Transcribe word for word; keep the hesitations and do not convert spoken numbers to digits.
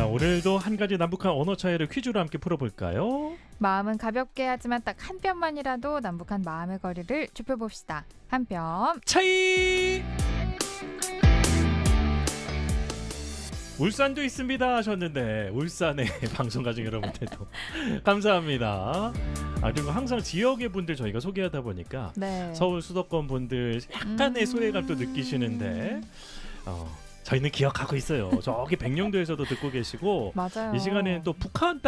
자, 오늘도 한 가지 남북한 언어 차이를 퀴즈로 함께 풀어볼까요? 마음은 가볍게 하지만 딱 한 뼘만이라도 남북한 마음의 거리를 좁혀봅시다. 한 뼘 차이! 울산도 있습니다 하셨는데 울산의 방송 가족 여러분들도 감사합니다. 아, 그리고 항상 지역의 분들 저희가 소개하다 보니까 네. 서울 수도권 분들 약간의 음... 소외감도 느끼시는데 어, 저희는 기억하고 있어요. 저기 백령도에서도 듣고 계시고 맞아요. 이 시간에는 또 북한